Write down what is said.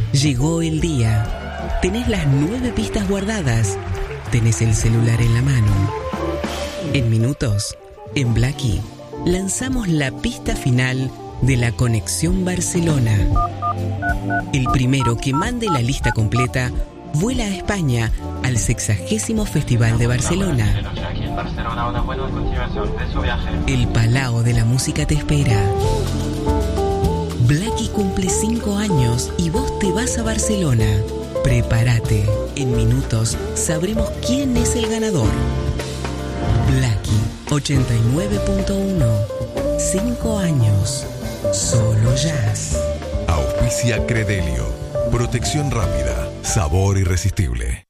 Llegó el día. Tenés las 9 pistas guardadas. Tenés el celular en la mano. En minutos, en Blacky, lanzamos la pista final de la Conexión Barcelona. El primero que mande la lista completa vuela a España al 60º Festival de Barcelona. El Palau de la Música te espera. Blacky cumple 5 años y vos te vas a Barcelona. Prepárate. En minutos sabremos quién es el ganador. Blacky 89.1. 5 años. Solo jazz. Auspicia Credelio. Protección rápida. Sabor irresistible.